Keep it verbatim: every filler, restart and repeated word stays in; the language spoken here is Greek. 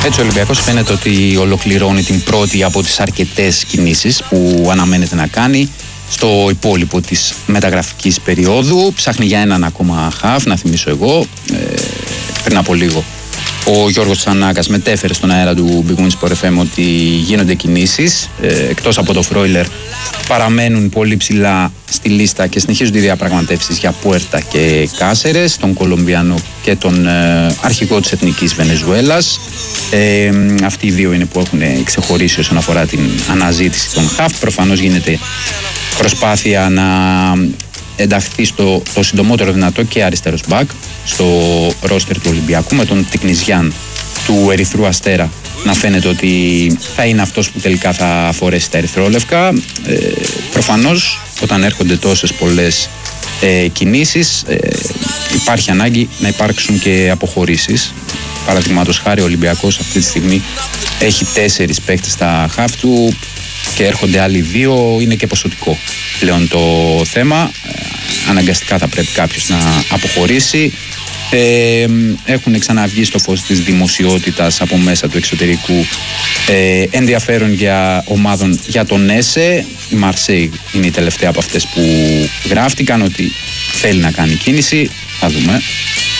Έτσι ο Ολυμπιακός φαίνεται ότι ολοκληρώνει την πρώτη από τις αρκετές κινήσεις που αναμένεται να κάνει στο υπόλοιπο της μεταγραφικής περίοδου. Ψάχνει για έναν ακόμα χαφ, να θυμίσω εγώ, ε, πριν από λίγο. Ο Γιώργος Τσανάκας μετέφερε στον αέρα του Big Win Sport εφ εμ ότι γίνονται κινήσεις. Ε, εκτός από το Φρόιλερ παραμένουν πολύ ψηλά στη λίστα και συνεχίζονται οι διαπραγματεύσεις για Πουέρτα και Κάσερες, τον Κολομβιανό και τον ε, αρχηγό της Εθνικής Βενεζουέλας. Ε, αυτοί οι δύο είναι που έχουν ξεχωρίσει όσον αφορά την αναζήτηση των χαφ. Προφανώς γίνεται προσπάθεια να ενταχθεί στο το συντομότερο δυνατό και αριστερός μπακ στο ρόστερ του Ολυμπιακού, με τον Τικνιζιάν του Ερυθρού Αστέρα να φαίνεται ότι θα είναι αυτός που τελικά θα φορέσει τα ερυθρόλευκα. Ε, προφανώς όταν έρχονται τόσες πολλές ε, κινήσεις ε, υπάρχει ανάγκη να υπάρξουν και αποχωρήσεις. Παραδείγματος χάρη, ο Ολυμπιακός αυτή τη στιγμή έχει τέσσερις παίκτες στα χαφ του και έρχονται άλλοι δύο, είναι και ποσοτικό πλέον το θέμα. Ε, αναγκαστικά θα πρέπει κάποιος να αποχωρήσει. Ε, έχουν ξαναβγεί στο φως της δημοσιότητας από μέσα του εξωτερικού ε, ενδιαφέρον για ομάδων για τον Έσε. Η Μαρσέη είναι η τελευταία από αυτές που γράφτηκαν ότι θέλει να κάνει κίνηση. Θα δούμε.